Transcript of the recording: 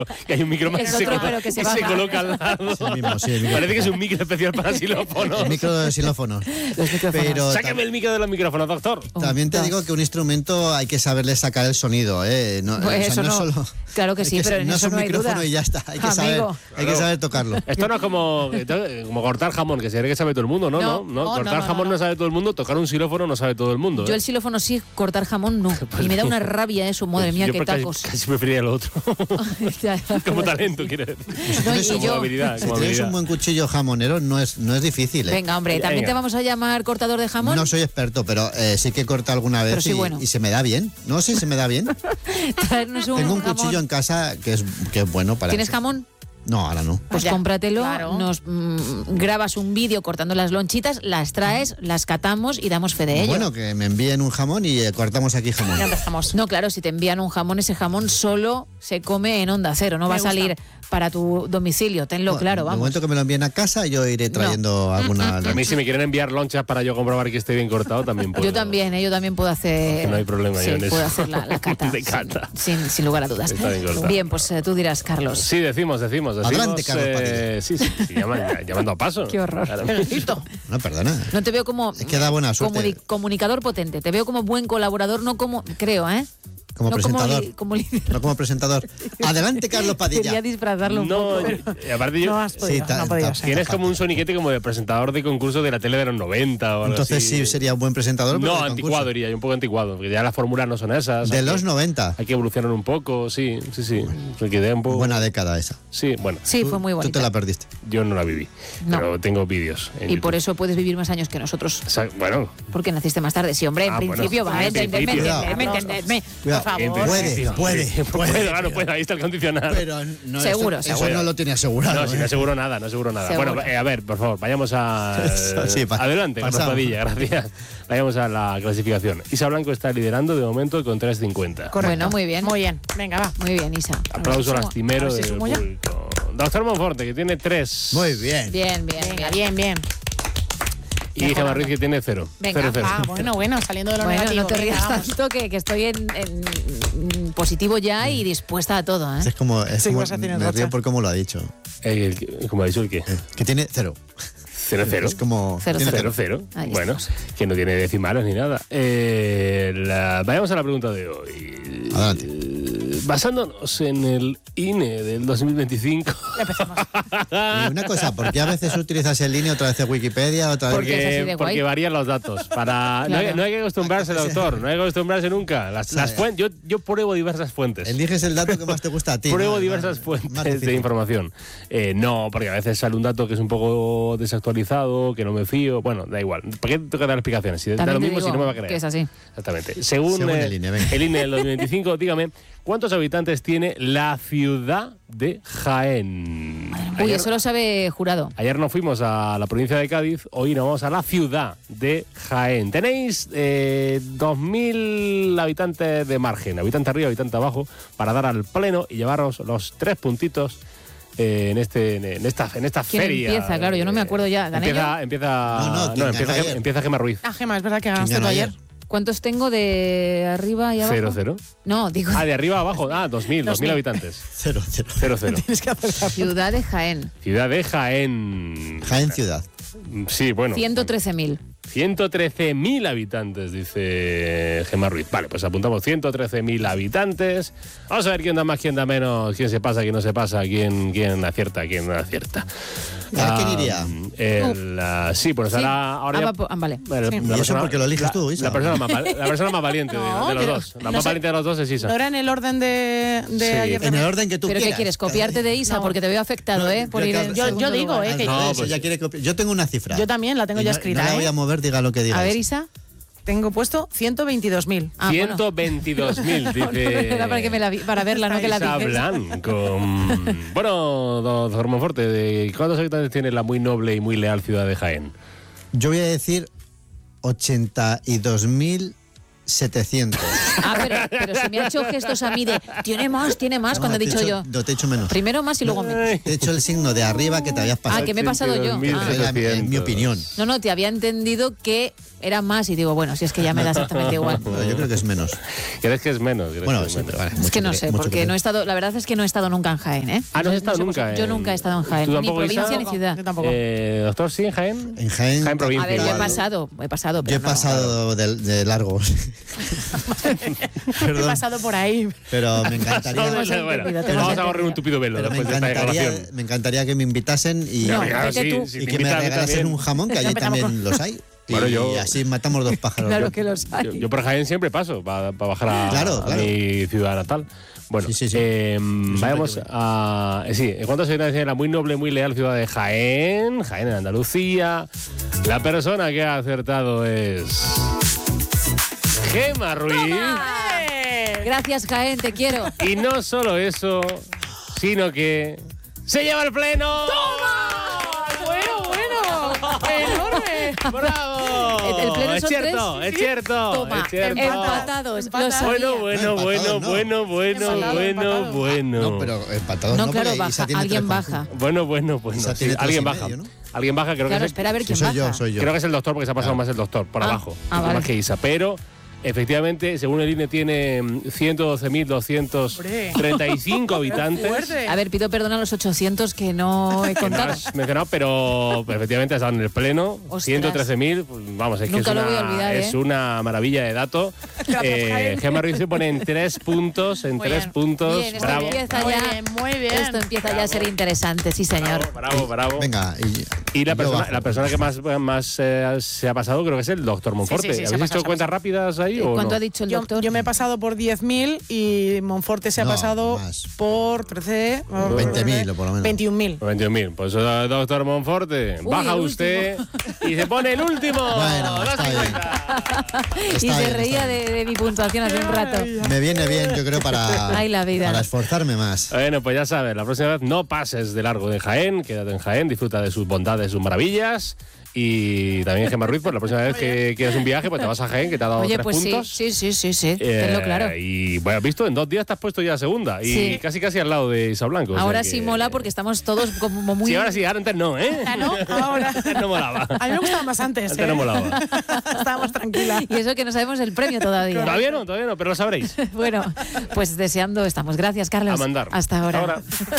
Que hay un micro más Es que otro, se, pero que se que baja. se coloca al lado. Sí, el mismo, sí, el mismo. Parece que es un micro especial para xilófonos. El micro de xilófonos. Los micrófonos. Pero Sácame el micro de los micrófonos, doctor. también te digo que un instrumento hay que saberle sacar el sonido, ¿eh? No, Pues eso no no. Solo, Claro que sí, pero en no eso es un no hay micrófono duda. y ya está. Hay que Amigo. saber tocarlo. Esto no es como cortar jamón, que se cree que sabe todo el mundo, ¿no? No. No. Oh, Cortar no. jamón no sabe todo el mundo, tocar un xilófono no sabe todo el mundo. Yo el xilófono sí, cortar jamón no. Y me da una rabia eso, madre mía, Yo qué casi- tacos. Casi preferiría lo otro. Ya, ya. Como talento, quiero decir. No, y Como yo- habilidad. Si como tienes habilidad. un buen cuchillo jamonero, no es difícil, ¿eh? Venga, hombre, ¿también Venga. te vamos a llamar cortador de jamón? No soy experto, pero sí que he cortado alguna Pero vez sí, bueno. y se me da bien. No sé si se me da bien. Traernos un Tengo un jamón. cuchillo en casa que es bueno para... ¿Tienes jamón? No, ahora no. Pues Ya, cómpratelo, claro. nos grabas un vídeo cortando las lonchitas, las traes, las catamos y damos fe de ello. Bueno, que me envíen un jamón y cortamos aquí jamón. Ya empezamos. No, claro, si te envían un jamón, ese jamón solo se come en Onda Cero, no va a Me gusta. salir para tu domicilio, tenlo claro, De vamos. momento que me lo envíen a casa, yo iré trayendo alguna... A mí si me quieren enviar lonchas para yo comprobar que esté bien cortado, también puedo. Yo también puedo hacer... Que no hay problema sí, yo en eso. puedo hacer la cata. De cata. Sin lugar a dudas. Está bien cortado. Bien, pues tú dirás, Carlos. Sí, decimos. Adelante, Carlos Padilla. Sí, llamando a paso. Qué horror. Claro. No, perdona. No te veo como... Es que da buena suerte. comunicador potente, te veo como buen colaborador, no como... Creo, ¿eh? Como no presentador. Como líder. No como presentador. Adelante, Carlos Padilla. Quería disfrazarlo un No, poco. aparte yo... No has podido, Sí, no ha podido ser. Tienes como un soniquete como de presentador de concurso de la tele de los 90 o algo Entonces así. sí sería un buen presentador. pero No, de anticuado concurso. diría yo, un poco anticuado, porque ya las fórmulas no son esas. De hay los que- 90. Hay que evolucionar un poco, sí. Se quedé un poco... Buena década esa. Sí, bueno, Sí, fue muy Tú bonita. te la perdiste. yo no la viví, No. pero tengo vídeos en Y por YouTube. eso puedes vivir más años que nosotros. Bueno, Porque naciste más tarde. Sí, hombre, en Ah, bueno. principio, va, En entendedme, principio. entendedme. Cuidado. favor. en Puede, principio. puede. Claro, puede, ahí está el condicionado. Pero no, Seguro, eso seguro. no lo tiene asegurado. No, si no aseguro nada, no aseguro nada. Seguro. Bueno, a ver, por favor, vayamos a... Sí, adelante, Carlos pasamos. Padilla, gracias. Vayamos a la clasificación. Isa Blanco está liderando de momento con 3.50. Bueno, muy bien. Muy bien. Venga, va. Muy bien, Isa. Aplauso A ver si lastimero sumo del yo. público. Doctor Monforte, que tiene 3. Muy bien. Bien, Venga, bien. Y Gemma Ruiz, que tiene 0. Venga, 0. Ah, bueno, saliendo de lo Bueno, negativo. no te venga, rías vamos. tanto que estoy en positivo ya y dispuesta a todo, ¿eh? Es como, vas a tener me racha. río por cómo lo ha dicho. Como ha dicho el qué. Que tiene 0. 0. Es como... Cero, tiene cero. 0. Ahí Bueno, que no tiene decimales ni nada. Vayamos a la pregunta de hoy. Adelante. Basándonos en el INE del 2025. Y una cosa, ¿por qué a veces utilizas el línea, otra vez Wikipedia, otra vez... Porque es así de guay. Porque varían los datos. Claro. No hay que acostumbrarse, doctor. No hay que acostumbrarse nunca. Las fuentes, yo pruebo diversas fuentes. Eliges el dato que más te gusta a ti. Pruebo ¿no? diversas Más fuentes difícil. de información. No, porque a veces sale un dato que es un poco desactualizado, que no me fío. Bueno, da igual. ¿Por qué tengo que dar explicaciones? Si da También lo te mismo, digo si no me va a creer. que es así. Exactamente. Según el INE, venga. el INE del 2025, dígame, ¿cuántos habitantes tiene la ciudad de Jaén? Uy, eso lo sabe Jurado. Ayer nos fuimos a la provincia de Cádiz, hoy nos vamos a la ciudad de Jaén. Tenéis 2.000 habitantes de margen, habitante arriba, habitante abajo, para dar al pleno y llevaros los 3 puntitos en esta ¿Quién feria. empieza? Claro, yo no me acuerdo ya. ¿Gané yo? No, ¿quién ganó ayer? empieza Gemma Ruiz. Ah, Gemma, es verdad que ¿Quién ganaste ganó tú ayer. ayer? ¿Cuántos tengo de arriba y abajo? 0-0. No, digo, Ah, de arriba a abajo. Ah, 2.000 habitantes. 0. 0-0. Tienes que hacer la ciudad de Jaén. Ciudad de Jaén. Jaén ciudad. Sí, bueno. 113.000. 113.000 habitantes, dice Gemma Ruiz. Vale, pues apuntamos 113.000 habitantes. Vamos a ver quién da más, quién da menos, quién se pasa, quién no se pasa, quién acierta, quién no acierta. ¿A quién iría? Sí, pues Sí. ahora ya- Vale. Bueno, Sí. ¿Y eso porque lo eliges tú, Isa? La persona más valiente No, de los pero dos. La no más sé. valiente de los dos es Isa. ¿No era en el orden de Sí. ayer? En el orden que tú ¿Pero qué quieras. quieres? ¿Copiarte de Isa? No. Porque te veo afectado, ¿eh? Por ir en yo segundo digo, lugar. que Al No, revés, pues- ella quiere copiar. Yo tengo una cifra. Yo también la tengo Y ya no- escrita, No la voy ¿eh? a mover, diga lo que diga. A ver, Isa. Tengo puesto 122.000. Ah, bueno. 122.000, dice. Era para verla, no que la Isa dices. Blanco. Bueno, doctor Monforte, ¿de cuántos habitantes tiene la muy noble y muy leal ciudad de Jaén? Yo voy a decir 700. Ah, pero se me ha hecho gestos a mí de tiene más, cuando he te dicho yo. No, te he hecho menos. Primero más y luego menos. Te he hecho el signo de arriba que te habías pasado. Ah, que me he pasado yo. En mi opinión. No, te había entendido que era más y digo, bueno, si es que ya me da exactamente igual. No, yo creo que es menos. ¿Crees que es menos? Bueno, es sí, menos? vale, Es que no sé, mucho porque que no he estado, la verdad es que no he estado nunca en Jaén, ¿eh? Ah, no has estado sé nunca vosotros. Yo en- nunca he estado en ¿Tú Jaén, ni tampoco, provincia Isa? ni ciudad. Yo tampoco. Doctor, ¿sí en Jaén? En Jaén. Jaén provincia. A ver, yo he igual. pasado, Yo pero he no. pasado de largo. He Perdón. pasado por ahí. Pero me encantaría. hemos Bueno, entendido, te hemos vamos a entendido. correr un tupido velo Pero me después de esta grabación. encantaría que me invitasen y, No, Claro, vete tú. si y te que me invitan a mí regalasen también. un jamón, que allí empezamos también los hay. Bueno, y yo- así matamos dos pájaros. Claro que los hay. Yo por Jaén siempre paso para bajar a Claro. mi ciudad natal. Bueno, Sí. vayamos Siempre a... sí, en cuanto a la muy noble, muy leal ciudad de Jaén, Jaén en Andalucía, la persona que ha acertado es... Gemma Ruiz. Gracias, Jaén, te quiero. Y no solo eso, sino que... ¡se lleva el pleno! Bueno. Enorme. ¡Bravo! El pleno es son cierto, tres. es cierto. Toma, es cierto. empatados. Lo Empatados. sabía. Bueno. No, pero empatados No, no, claro, porque Isa baja, tiene alguien tres baja. puntos. Isa Sí, tiene tres alguien y baja. medio, ¿no? Alguien baja, creo Claro, que es, espera a ver Sí, quién soy baja. yo. creo que es el doctor, porque se ha pasado Claro. más el doctor, por Ah, abajo. vale. Más que Isa. Pero, efectivamente, según el INE, tiene 112.235 habitantes. Fuerte. A ver, pido perdón a los 800 que no he Que no contado. has mencionado, pero efectivamente están en el pleno. Ostras. 113.000, pues, vamos, es que Nunca es lo una, voy a olvidar, es ¿eh? una maravilla de dato. Gemma Ruiz se pone en 3 puntos, Muy bien. puntos. Bien, esto Bravo. empieza Muy ya. bien, muy bien. Esto empieza ya a ser interesante, sí, señor. Bravo. Venga, Y la yo persona, bajo. la persona que más se ha pasado creo que es el doctor Monforte. Sí, se ha ¿Habéis pasado, hecho cuentas rápidas ahí o ¿Cuánto no? ha dicho el Yo, doctor? yo me he pasado por 10.000 y Monforte se ha No, pasado más. por 13... 20.000 o por lo menos. 21.000. 21.000. Pues doctor Monforte, Uy, baja el usted y se pone el último. Bueno, está bien. Y Está se bien, reía está bien. de mi puntuación hace un rato. Me viene bien, yo creo, para, Ay, la vida. para esforzarme más. Bueno, pues ya sabes, la próxima vez no pases de largo de Jaén, quédate en Jaén, disfruta de sus bondades, sus maravillas. Y también Gemma Ruiz, pues la próxima vez que quieras un viaje, pues te vas a Jaén, que te ha dado Oye, 3 pues puntos. sí, tenlo claro. Y bueno, has visto, en 2 días te has puesto ya segunda. Y Sí. casi al lado de Isa Blanco. o sea Ahora que- sí mola porque estamos todos como muy... Sí, ahora sí, ahora antes no, ¿eh? Ah, ¿no? Ahora. Antes no molaba. A mí me gustaba más antes. Antes no molaba. Estábamos tranquilas. Y eso que no sabemos el premio todavía. Todavía no, pero lo sabréis. Bueno, pues deseando estamos. Gracias, Carlos. A mandar. Hasta ahora. Hasta ahora.